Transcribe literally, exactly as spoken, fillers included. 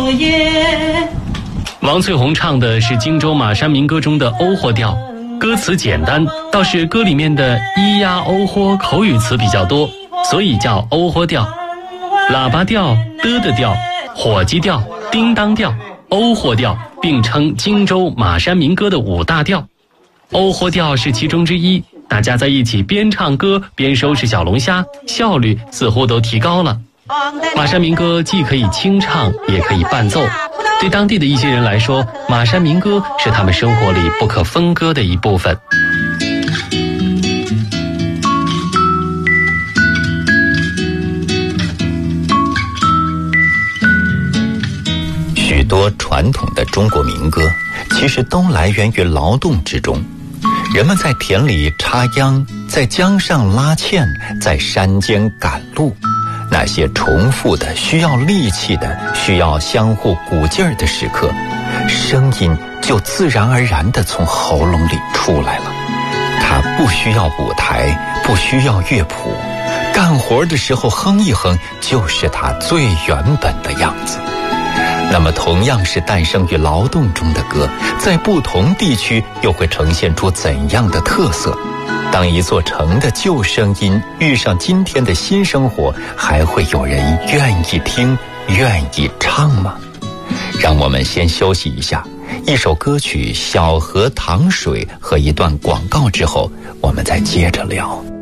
王翠红唱的是荆州马山民歌中的欧豁调，歌词简单，倒是歌里面的咿呀欧豁口语词比较多，所以叫欧豁调。喇叭调、的的调、火鸡调、叮当调、欧豁调并称荆州马山民歌的五大调。欧豁调是其中之一，大家在一起边唱歌边收拾小龙虾，效率似乎都提高了。马山民歌既可以清唱也可以伴奏，对当地的一些人来说，马山民歌是他们生活里不可分割的一部分。 许多传统的中国民歌其实都来源于劳动之中，人们在田里插秧，在江上拉纤，在山间赶路，那些重复的需要力气的需要相互鼓劲儿的时刻，声音就自然而然地从喉咙里出来了。它不需要舞台，不需要乐谱，干活的时候哼一哼就是它最原本的样子。那么同样是诞生于劳动中的歌，在不同地区又会呈现出怎样的特色？当一座城的旧声音遇上今天的新生活，还会有人愿意听、愿意唱吗？让我们先休息一下，一首歌曲《小河淌水》和一段广告之后，我们再接着聊。